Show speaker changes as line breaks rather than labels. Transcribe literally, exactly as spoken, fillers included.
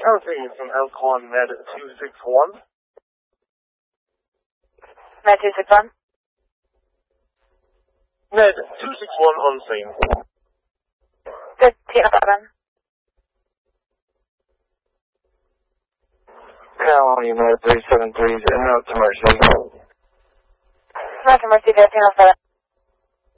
Everything is from Elkhorn Med two six one.
Med two six one?
Med two six one on scene.
Good, T seven.
California Med three seven three, out to Mercy.
Roger, Mercy, fifteen oh seven.